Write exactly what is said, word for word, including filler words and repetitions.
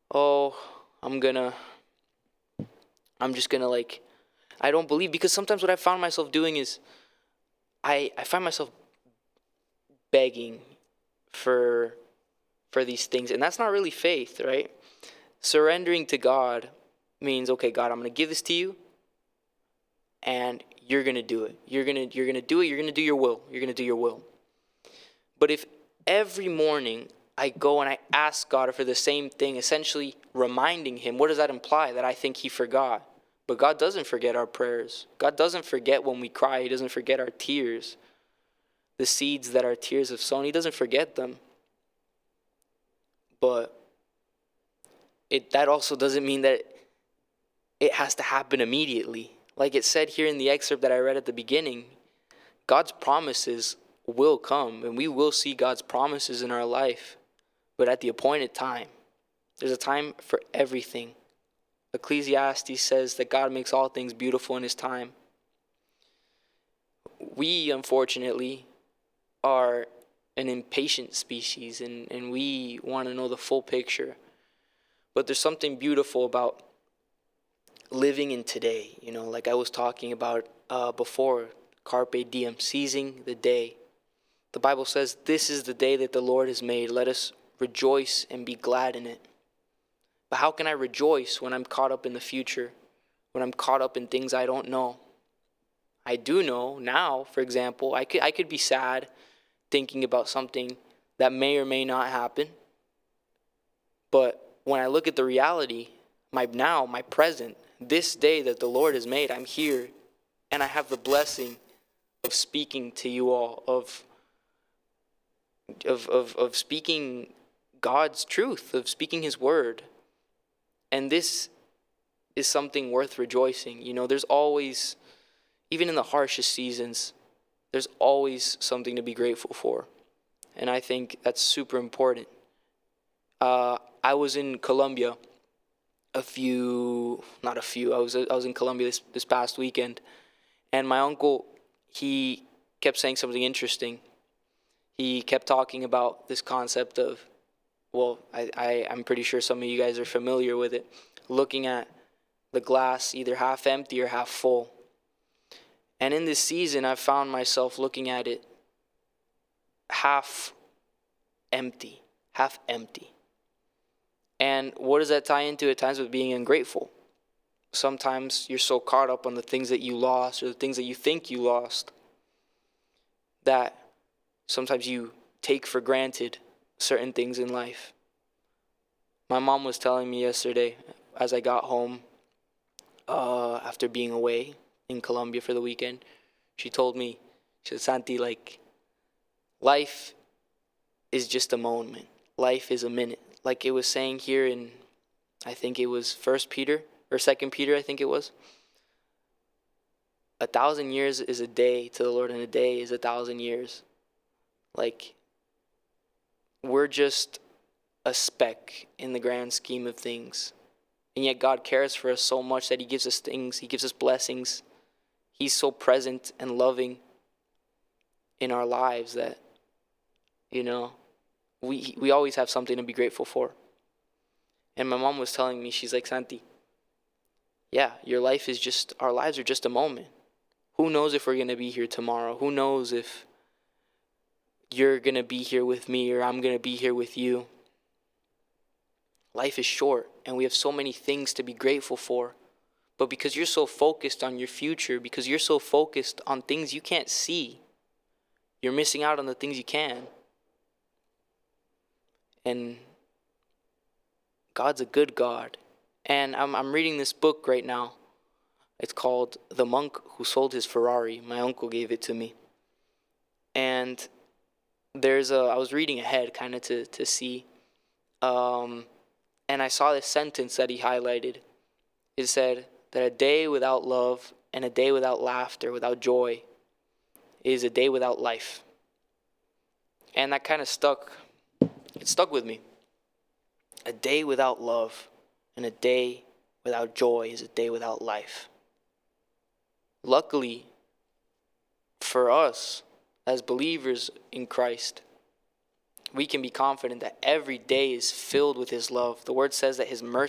oh, I'm gonna, I'm just gonna like, I don't believe, because sometimes what I found myself doing is I, I find myself begging for for these things, and that's not really faith, right? Surrendering to God means, okay, God, I'm going to give this to you, and you're going to do it. You're going to you're going to do it. You're going to do your will. You're going to do your will. But if every morning I go and I ask God for the same thing, essentially reminding him, what does that imply? That I think he forgot. But God doesn't forget our prayers. God doesn't forget when we cry. He doesn't forget our tears. The seeds that our tears have sown, he doesn't forget them. But it that also doesn't mean that it has to happen immediately. Like it said here in the excerpt that I read at the beginning, God's promises will come, and we will see God's promises in our life, but at the appointed time. There's a time for everything. Ecclesiastes says that God makes all things beautiful in his time. We, unfortunately, are an impatient species, and, and we want to know the full picture. But there's something beautiful about living in today, you know, like I was talking about uh, before, carpe diem, seizing the day. The Bible says, this is the day that the Lord has made. Let us rejoice and be glad in it. But how can I rejoice when I'm caught up in the future, when I'm caught up in things I don't know? I do know now, for example, I could I could be sad thinking about something that may or may not happen. But when I look at the reality, my now, my present, this day that the Lord has made, I'm here, and I have the blessing of speaking to you all, of of of, of speaking God's truth, of speaking his word. And this is something worth rejoicing. You know, there's always, even in the harshest seasons, there's always something to be grateful for. And I think that's super important. Uh, I was in Colombia a few, not a few, I was I was in Colombia this, this past weekend. And my uncle, he kept saying something interesting. He kept talking about this concept of, well, I, I, I'm pretty sure some of you guys are familiar with it, looking at the glass either half empty or half full. And in this season, I've found myself looking at it half empty, half empty. And what does that tie into at times with being ungrateful? Sometimes you're so caught up on the things that you lost or the things that you think you lost that sometimes you take for granted certain things in life. My mom was telling me yesterday as I got home uh, after being away in Colombia for the weekend, she told me, she said, Santi, like, life is just a moment. Life is a minute. Like it was saying here in, I think it was First Peter or Second Peter, I think it was. A thousand years is a day to the Lord, and a day is a thousand years. Like, we're just a speck in the grand scheme of things. And yet God cares for us so much that he gives us things, he gives us blessings. He's so present and loving in our lives that, you know, we we always have something to be grateful for. And my mom was telling me, she's like, Santi, yeah, your life is just, our lives are just a moment. Who knows if we're going to be here tomorrow? Who knows if you're going to be here with me or I'm going to be here with you? Life is short, and we have so many things to be grateful for. But because you're so focused on your future, because you're so focused on things you can't see, you're missing out on the things you can. And God's a good God. And I'm I'm reading this book right now. It's called The Monk Who Sold His Ferrari. My uncle gave it to me. And there's a, I was reading ahead kind of to, to see. Um, and I saw this sentence that he highlighted. It said that a day without love and a day without laughter, without joy, is a day without life. And that kind of stuck, it stuck with me. A day without love and a day without joy is a day without life. Luckily for us as believers in Christ, we can be confident that every day is filled with his love. The word says that his mercy